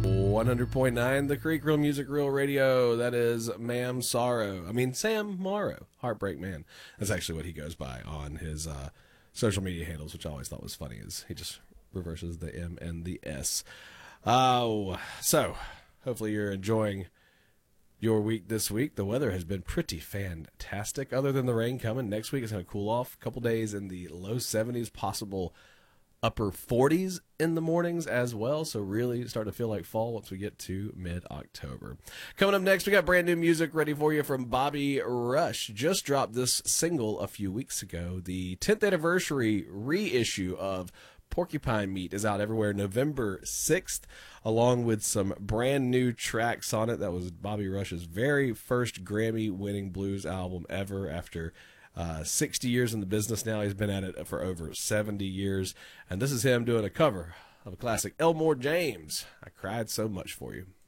100.9 The Creek Real Music Real Radio. That is Sam Morrow, Heartbreak Man. That's actually what he goes by on his social media handles, which I always thought was funny, is he just reverses the M and the S. So hopefully you're enjoying your week this week. The weather has been pretty fantastic, other than the rain coming. Next week it's going to cool off. A couple days in the low 70s, possible upper 40s in the mornings as well. So really start to feel like fall once we get to mid-October. Coming up next, we got brand new music ready for you from Bobby Rush. Just dropped this single a few weeks ago. The 10th anniversary reissue of Porcupine Meat is out everywhere November 6th, along with some brand new tracks on it. That was Bobby Rush's very first Grammy-winning blues album ever. After 60 years in the business now, he's been at it for over 70 years. And this is him doing a cover of a classic, Elmore James, I Cried So Much For You.